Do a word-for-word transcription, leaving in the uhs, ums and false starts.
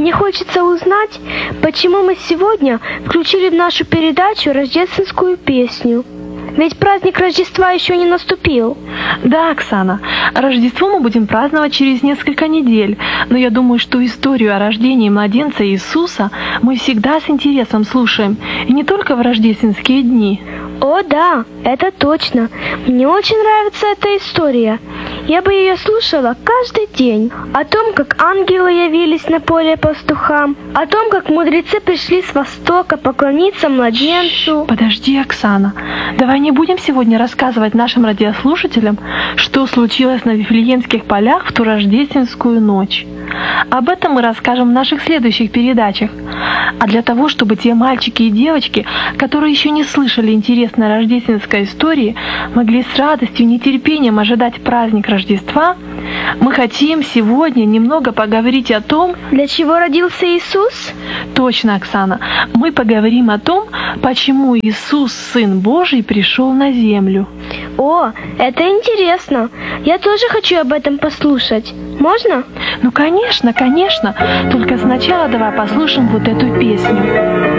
Мне хочется узнать, почему мы сегодня включили в нашу передачу рождественскую песню. Ведь праздник Рождества еще не наступил. Да, Оксана, Рождество мы будем праздновать через несколько недель, но я думаю, что историю о рождении младенца Иисуса мы всегда с интересом слушаем, и не только в рождественские дни. О, да, это точно. Мне очень нравится эта история. Я бы ее слушала каждый день. О том, как ангелы явились на поле пастухам, о том, как мудрецы пришли с востока поклониться младенцу. Подожди, Оксана, давай не будем сегодня рассказывать нашим радиослушателям, что случилось на Вифлеемских полях в ту рождественскую ночь. Об этом мы расскажем в наших следующих передачах. А для того, чтобы те мальчики и девочки, которые еще не слышали интересной рождественской истории, могли с радостью и нетерпением ожидать праздник Рождества, мы хотим сегодня немного поговорить о том, для чего родился Иисус? Точно, Оксана. Мы поговорим о том, почему Иисус, Сын Божий, пришел на землю. О, это интересно. Я тоже хочу об этом послушать. Можно? Ну, конечно, конечно. Только сначала давай послушаем вот эту песню.